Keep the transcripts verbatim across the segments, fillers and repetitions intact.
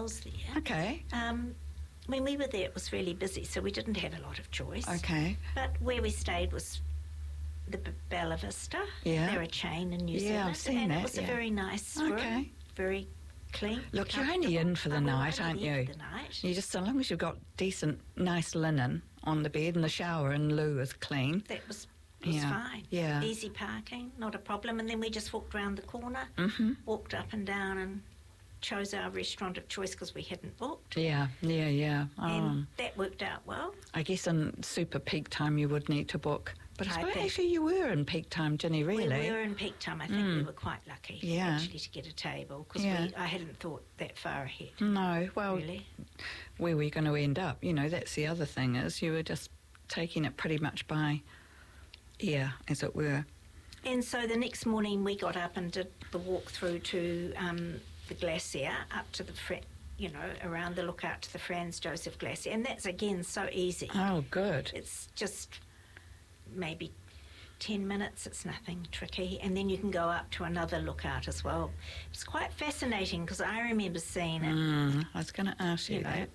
hotels there. Okay. Um, when we were there, it was really busy, so we didn't have a lot of choice. Okay. But where we stayed was the B- Bella Vista. Yeah. They're a chain in New Yeah, Zealand. I've seen and that, it was yeah. a very nice Okay. room, very clean. Look, you're only in for the comfortable. night, I'm aren't only in you? For the night. You just, so long as you've got decent, nice linen on the bed and the shower and loo is clean. That was, was Yeah. fine. Yeah. Easy parking, not a problem. And then we just walked around the corner, Mm-hmm. walked up and down and chose our restaurant of choice because we hadn't booked. Yeah, yeah, yeah. Oh. And that worked out well. I guess in super peak time you would need to book. But I I suppose think- actually you were in peak time, Ginny, really. We were in peak time. I think Mm. we were quite lucky Yeah. actually to get a table because Yeah. I hadn't thought that far ahead. No, well, Really. where were you going to end up? You know, that's the other thing is you were just taking it pretty much by ear, as it were. And so the next morning we got up and did the walk through to um, the glacier up to the, Fra- you know, around the lookout to the Franz Josef Glacier. And that's, again, so easy. Oh, good. It's just maybe ten minutes, it's nothing tricky. And then you can go up to another lookout as well. It's quite fascinating because I remember seeing it, Mm, I was going to ask you, you know, that.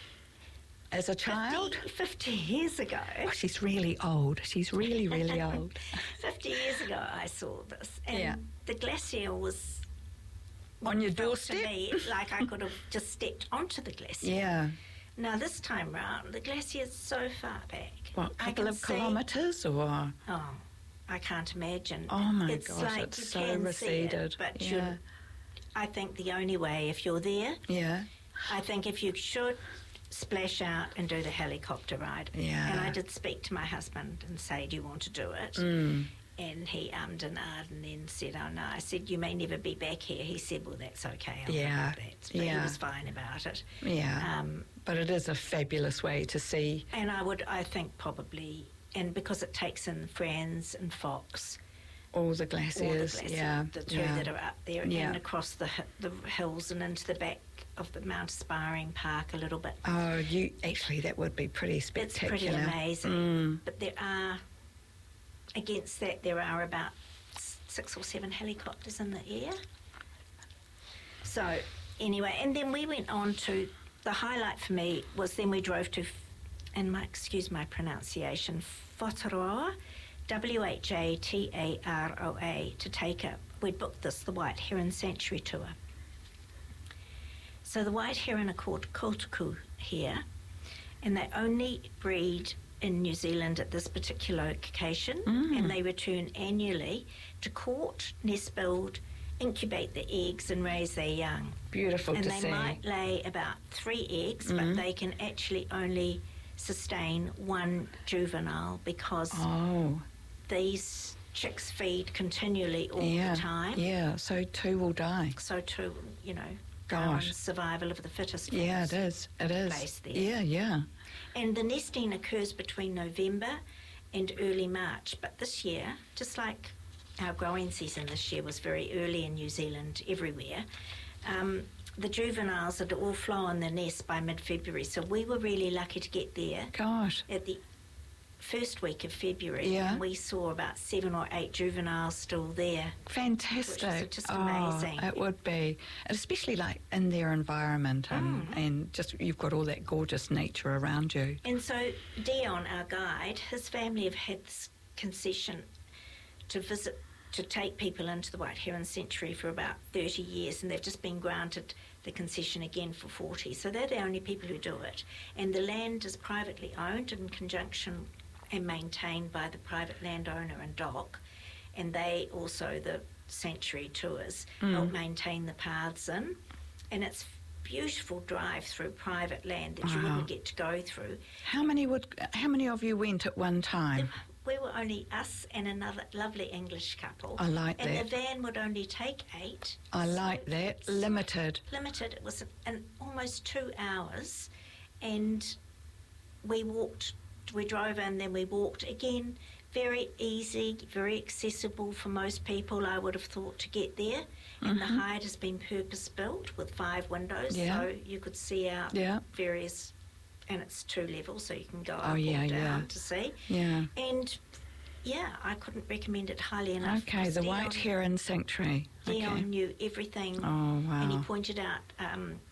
As a child? fifty, fifty years ago. Oh, she's really old. She's really, really old. fifty years ago I saw this. And Yeah. the glacier was On your felt doorstep? to me like I could have just stepped onto the glacier. Yeah. Now this time round, the glacier is so far back. What, a I couple can of see- kilometres or? Oh, I can't imagine. Oh my it's gosh, like it's you so can receded. See it, but Yeah. you, I think the only way, if you're there, Yeah. I think if you should splash out and do the helicopter ride. Yeah. And I did speak to my husband and say, do you want to do it? Mm. And he ummed and ahed and then said, oh no. I said, you may never be back here. He said, well, that's okay. I'll Yeah. live with that. But Yeah. he was fine about it. Yeah. Um, But it is a fabulous way to see. and I would, I think probably, and because it takes in Franz and Fox, All the all the glaciers, glaciers, yeah, the two yeah. that are up there, Yeah. and across the hi- the hills and into the back of the Mount Aspiring Park a little bit. Oh, you actually, that would be pretty It's spectacular. pretty amazing. Mm. But there are, against that, there are about s- six or seven helicopters in the air. So, anyway, and then we went on to, the highlight for me was then we drove to, and my, excuse my pronunciation, Whataroa, W H A T A R O A, to take a, we'd booked this, the White Heron Sanctuary Tour. So the white heron are called kotuku here, and they only breed in New Zealand at this particular location, Mm. and they return annually to court, nest build, incubate the eggs and raise their young. Beautiful and to they see. might lay about three eggs, Mhm. but they can actually only sustain one juvenile because Oh, these chicks feed continually all yeah. the time. Yeah, so two will die. So too, you know, Gosh. Darwin's survival of the fittest. Yeah, it falls is. It is. place there. Yeah, yeah. And the nesting occurs between November and early March. But this year, just like our growing season this year was very early in New Zealand everywhere, um, the juveniles had all flown the nest by mid-February. So we were really lucky to get there Gosh. at the first week of February. Yeah. And we saw about seven or eight juveniles still there. Fantastic. Which is just Oh, amazing. it would be. And especially like in their environment and, Mm. and just you've got all that gorgeous nature around you. And so Dion, our guide, his family have had this concession to visit, to take people into the White Heron Sanctuary for about thirty years, and they've just been granted the concession again for forty. So they're the only people who do it. And the land is privately owned in conjunction and maintained by the private landowner and D O C. And they also, the sanctuary tours, Mm. help maintain the paths in. And it's beautiful drive through private land that you Wow. wouldn't get to go through. How many would? How many of you went at one time? We were only us and another lovely English couple. I like and that. the van would only take eight. I So like that. it's Limited. Limited. It was an almost two hours, and we walked. We drove and then we walked again. Very easy, very accessible for most people. I would have thought to get there. And the Mhm. hide has been purpose built with five windows, Yeah. so you could see out Yeah. various. And it's two levels, so you can go Oh, up yeah, or down yeah. to see. Yeah. And yeah, I couldn't recommend it highly enough. Okay, because the Dion, White Heron Sanctuary. Dion Okay. knew everything, Oh, wow. and he pointed out um,